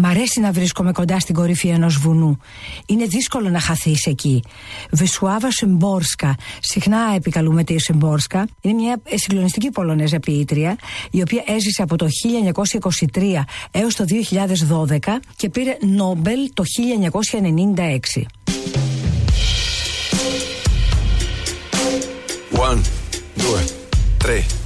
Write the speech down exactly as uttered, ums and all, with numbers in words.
Μ' αρέσει να βρίσκομαι κοντά στην κορυφή ενός βουνού. Είναι δύσκολο να χαθείς εκεί. Βεσουάβα Σιμπόρσκα, συχνά επικαλούμεται η Σιμπόρσκα, είναι μια συγκλονιστική Πολωνέζα ποιήτρια, η οποία έζησε από το χίλια εννιακόσια είκοσι τρία έως το δύο χιλιάδες δώδεκα και πήρε Νόμπελ το χίλια εννιακόσια ενενήντα έξι. One, due, tre.